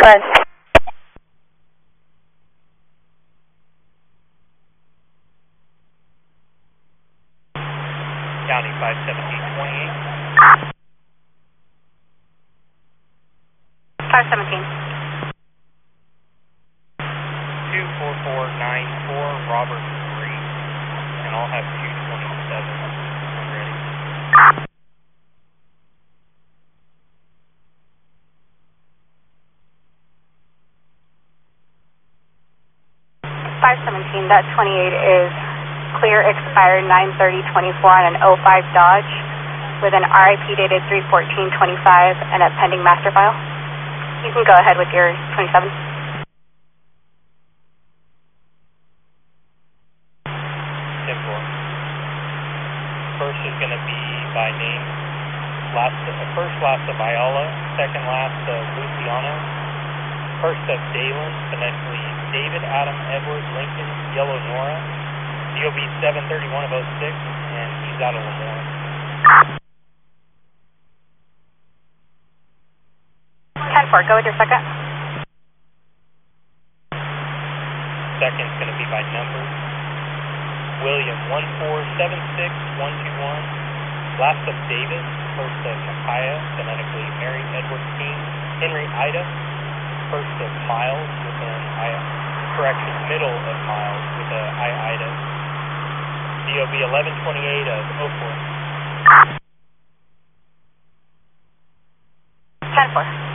5. County 51728. 517. 24494 Robert Street, and I'll have 227 when ready. 517, that 28 is clear, expired 9/30/24 on an 05 Dodge with an RIP dated 3/14/25 and a pending master file. You can go ahead with your 27. Simple. First is going to be by name. First last of Viola, second last of Luciano, first of Dalen, phonetically David, Adam, Edward, Lincoln, Yellow, Nora, DOB 731 of 06, and he's out of Lemoore. 10-4, go with your second. Second's going to be by number. William 1476121, last of David, first of Micaiah, phonetically Mary, Edward, King, Henry, Ida, first of Miles with an middle of Miles with a Ida, DOB 1128 of Oakland. 10-4.